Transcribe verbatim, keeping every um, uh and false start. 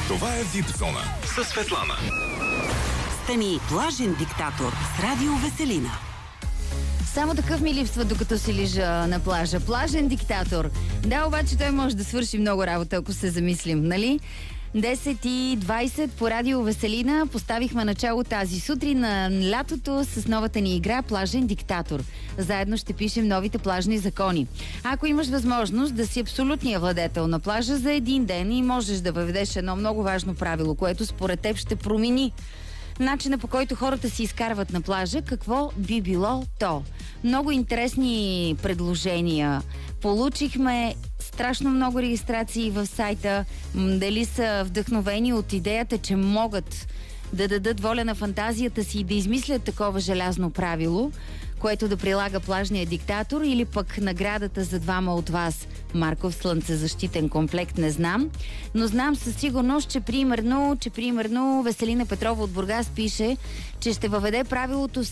Това е Випзона със Светлана. Стани плажен диктатор с Радио Веселина. Само такъв ми липсва, докато си лежа на плажа. Плажен диктатор. Да, обаче той може да свърши много работа, ако се замислим, нали? десет и двайсет по Радио Веселина поставихме начало тази сутрин на лятото с новата ни игра Плажен диктатор. Заедно ще пишем новите плажни закони. Ако имаш възможност да си абсолютния владетел на плажа за един ден и можеш да въведеш едно много важно правило, което според теб ще промени начина, по който хората си изкарват на плажа, какво би било то? Много интересни предложения получихме, страшно много регистрации в сайта. Дали са вдъхновени от идеята, че могат да дадат воля на фантазията си и да измислят такова желязно правило, което да прилага плажния диктатор, или пък наградата за двама от вас Марков слънцезащитен комплект, не знам. Но знам със сигурност, че примерно, че примерно Веселина Петрова от Бургас пише, че ще въведе правилото